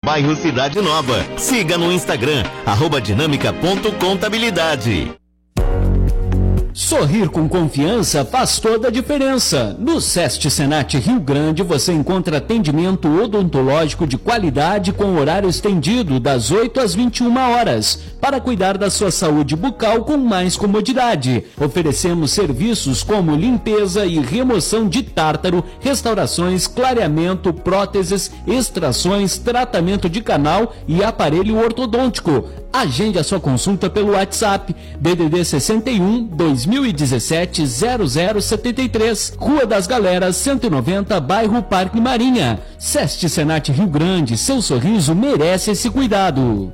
bairro Cidade Nova. Siga no Instagram, @dinâmica.contabilidade. Sorrir com confiança faz toda a diferença. No SEST Senat Rio Grande você encontra atendimento odontológico de qualidade com horário estendido das 8 às 21 horas para cuidar da sua saúde bucal com mais comodidade. Oferecemos serviços como limpeza e remoção de tártaro, restaurações, clareamento, próteses, extrações, tratamento de canal e aparelho ortodôntico. Agende a sua consulta pelo WhatsApp DDD 61 2017 0073, Rua das Galeras 190, bairro Parque Marinha. SEST Senat Rio Grande, seu sorriso merece esse cuidado.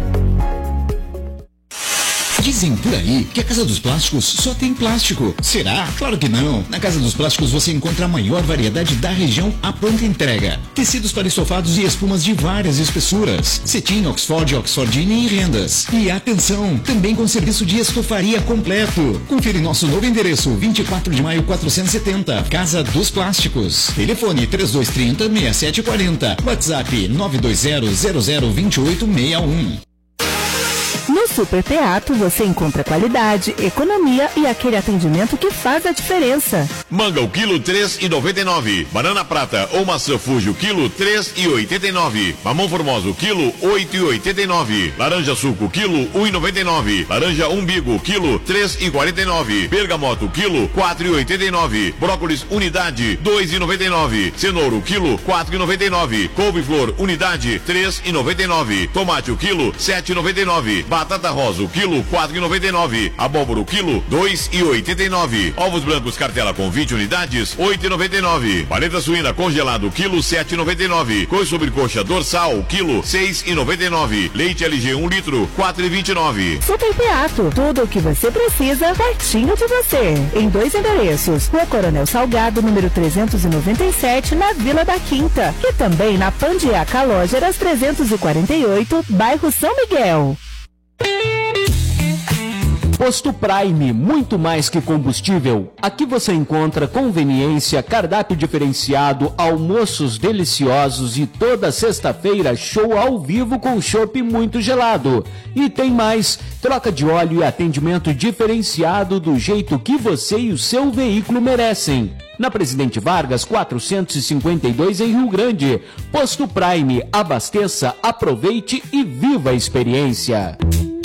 Dizem por aí que a Casa dos Plásticos só tem plástico. Será? Claro que não. Na Casa dos Plásticos você encontra a maior variedade da região à pronta entrega. Tecidos para estofados e espumas de várias espessuras. Cetim, Oxford, Oxfordine e rendas. E atenção, também com serviço de estofaria completo. Confira em nosso novo endereço, 24 de maio 470, Casa dos Plásticos. Telefone 3230-6740. WhatsApp 920002861. No Super Teatro você encontra qualidade, economia e aquele atendimento que faz a diferença. Manga o quilo 3,99. Banana prata ou maçã Fuji o quilo 3,89. Mamão formoso o quilo 8,89. Laranja suco quilo 1,99. Laranja umbigo quilo 3,49. Bergamota quilo 4,89. Brócolis unidade 2,99. Cenoura quilo 4,99. Couve-flor unidade 3,99. Tomate o quilo 7,99. Batata rosa, o quilo, 4,99. Abóbora, o quilo, 2,89. Ovos brancos, cartela com 20 unidades, 8,99. Paleta suína congelado, quilo, 7,99. Coxa sobrecoxa dorsal, o quilo, 6,99. Leite LG 1 litro, 4,29. Super Teatro, tudo o que você precisa pertinho de você. Em 2 endereços, Rua Coronel Salgado, número 397, na Vila da Quinta. E também na Pandiá Calógeras 348, bairro São Miguel. Posto Prime, muito mais que combustível. Aqui você encontra conveniência, cardápio diferenciado, almoços deliciosos e toda sexta-feira show ao vivo com chopp muito gelado. E tem mais, troca de óleo e atendimento diferenciado do jeito que você e o seu veículo merecem. Na Presidente Vargas, 452 em Rio Grande. Posto Prime, abasteça, aproveite e viva a experiência.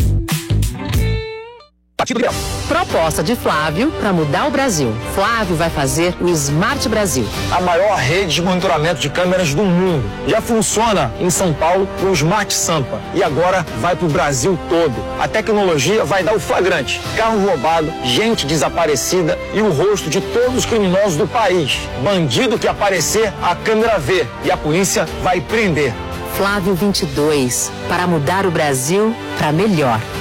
Proposta de Flávio para mudar o Brasil. Flávio vai fazer o Smart Brasil, a maior rede de monitoramento de câmeras do mundo. Já funciona em São Paulo com o Smart Sampa e agora vai para o Brasil todo. A tecnologia vai dar o flagrante: carro roubado, gente desaparecida e o rosto de todos os criminosos do país. Bandido que aparecer, a câmera vê e a polícia vai prender. Flávio 22, para mudar o Brasil para melhor.